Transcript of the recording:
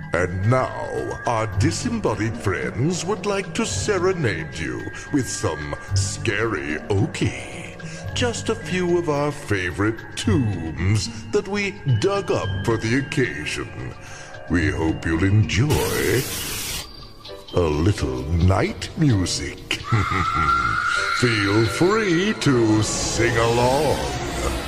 And now, our disembodied friends would like to serenade you with some scary oki. Just a few of our favorite tombs that we dug up for the occasion. We hope you'll enjoy a little night music. Feel free to sing along.